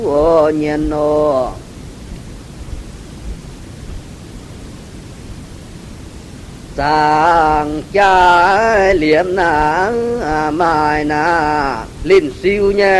ô nhiên ô sang cha liệm na mai na linh siêu nha